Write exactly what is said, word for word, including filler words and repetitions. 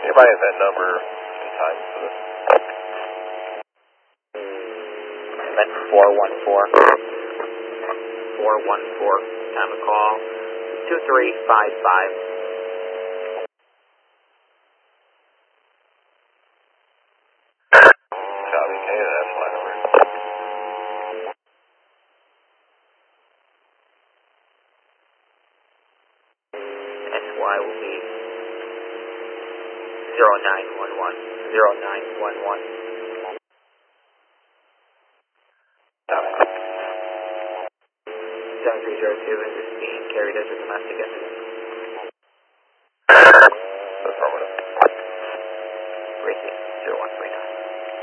Anybody has that number in time for this? That's four one four. four one four. Time of call. two three five five. Copy, Canada, that's my number. S Y will be zero nine one one. zero nine one one. seven three zero two is being carried as a domestic incident. Affirmative. Racing zero one three nine.